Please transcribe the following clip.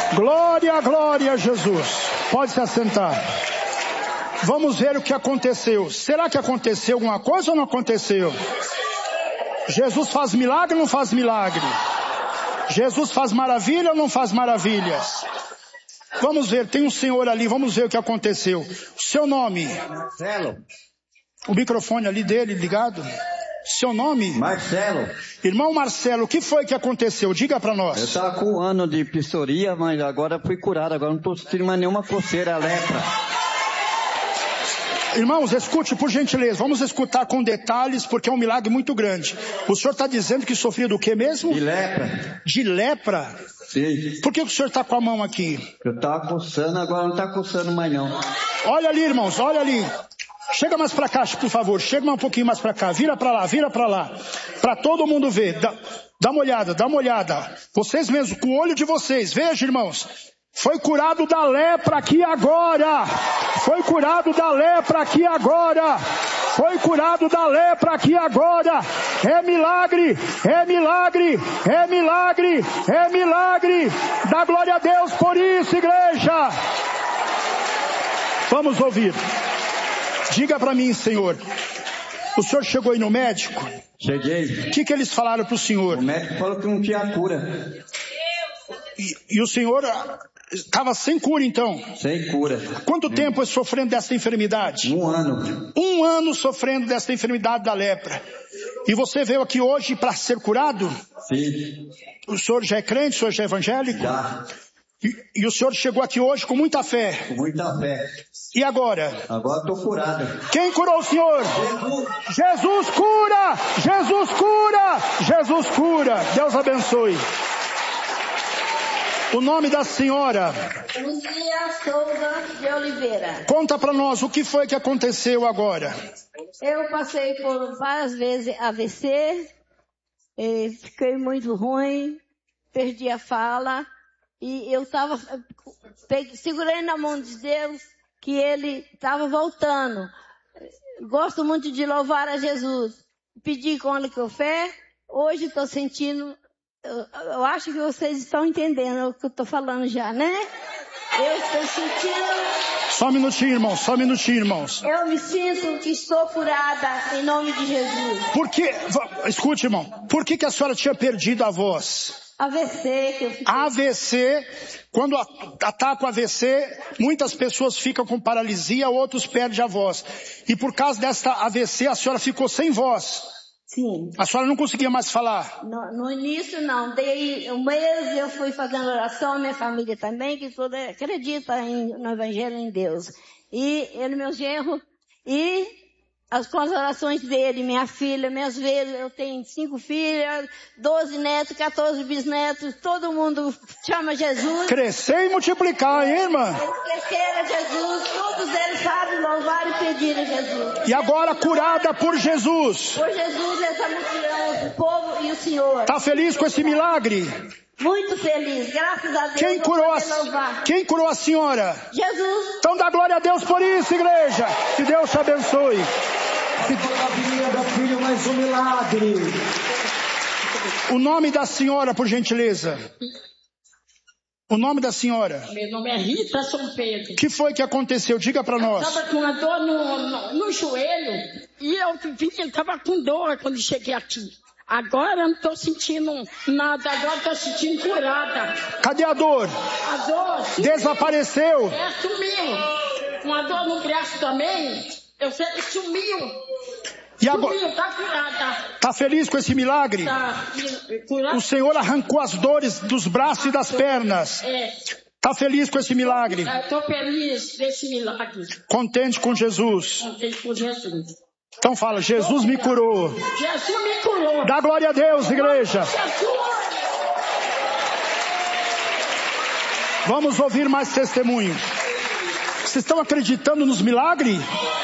Glória, glória a Jesus. Pode se assentar. Vamos ver o que aconteceu. Será que aconteceu alguma coisa ou não aconteceu? Jesus faz milagre ou não faz milagre? Jesus faz maravilha ou não faz maravilhas? Vamos ver, tem um senhor ali, vamos ver o que aconteceu. Seu nome? Marcelo. O microfone ali dele ligado? Seu nome? Marcelo. Irmão Marcelo, o que foi que aconteceu? Diga para nós. Eu estava com 1 ano de psoríase, mas agora fui curado. Agora não estou sentindo mais nenhuma coceira, lepra. Irmãos, escute por gentileza. Vamos escutar com detalhes, porque é um milagre muito grande. O senhor está dizendo que sofria do que mesmo? De lepra. De lepra? Sim. Por que o senhor está com a mão aqui? Eu estava coçando, agora não está coçando mais não. Olha ali, irmãos, olha ali. Chega mais para cá, por favor. Chega um pouquinho mais para cá. Vira para lá, vira para lá. Para todo mundo ver. Dá uma olhada, dá uma olhada. Vocês mesmos, com o olho de vocês. Veja, irmãos. Foi curado da lepra aqui agora. Foi curado da lepra aqui agora. Foi curado da lepra aqui agora. É milagre, é milagre, é milagre, é milagre. Dá glória a Deus por isso, igreja. Vamos ouvir. Diga para mim, Senhor, o senhor chegou aí no médico? Cheguei. O que eles falaram para o senhor? O médico falou que não tinha cura. E o senhor estava sem cura então? Sem cura. Quanto tempo sofrendo dessa enfermidade? 1 ano. 1 ano sofrendo dessa enfermidade da lepra. E você veio aqui hoje para ser curado? Sim. O senhor já é crente? O senhor já é evangélico? Já. E o senhor chegou aqui hoje com muita fé? Com muita fé. E agora? Agora estou curado. Quem curou o senhor? Jesus. Jesus cura! Jesus cura! Jesus cura! Deus abençoe. O nome da senhora? Luzia Souza de Oliveira. Conta para nós o que foi que aconteceu agora. Eu passei por várias vezes AVC, fiquei muito ruim, perdi a fala e eu segurei na mão de Deus que Ele estava voltando. Gosto muito de louvar a Jesus. Pedi com Ele com fé, hoje estou sentindo. Eu acho que vocês estão entendendo o que eu estou falando já, né? Eu estou sentindo... Só um minutinho, irmãos. Só um minutinho, irmãos. Eu me sinto que estou curada em nome de Jesus. Por que... Escute, irmão. Por que a senhora tinha perdido a voz? AVC. Que eu fiquei... AVC. Quando ataca o AVC, muitas pessoas ficam com paralisia, outros perdem a voz. E por causa desta AVC, a senhora ficou sem voz. Sim. A senhora não conseguia mais falar? No início não, daí um mês eu fui fazendo oração, minha família também, que toda acredita no Evangelho em Deus. E ele, meu genro, e com as orações dele, minha filha, minhas vezes, eu tenho 5 filhas, 12 netos, 14 bisnetos, todo mundo chama Jesus. Crescer e multiplicar, hein, irmã? Esquecer a Jesus, todos eles sabem louvar e pedir a Jesus. E agora curada por Jesus. Por Jesus, essa multidão, o povo e o Senhor. Tá feliz com esse milagre? Muito feliz, graças a Deus. Quem curou a senhora? Jesus. Então dá glória a Deus por isso, igreja. Que Deus te abençoe. Filho, mais um milagre. O nome da senhora, por gentileza. O nome da senhora? Meu nome é Rita São Pedro. O que foi que aconteceu? Diga para nós. Eu estava com uma dor no joelho e eu vi que ele estava com dor quando cheguei aqui. Agora eu não estou sentindo nada, agora estou sentindo curada. Cadê a dor? A dor sumiu. Desapareceu. Sumiu. Uma dor no braço também, eu sei que sumiu. E agora? Sumiu, tá curada. Tá feliz com esse milagre? Tá curada. O Senhor arrancou as dores dos braços e das pernas. Tá feliz com esse milagre? Estou feliz desse milagre. Contente com Jesus. Contente com Jesus. Então fala, Jesus me curou. Jesus me curou. Dá glória a Deus, igreja. Vamos ouvir mais testemunhos. Vocês estão acreditando nos milagres?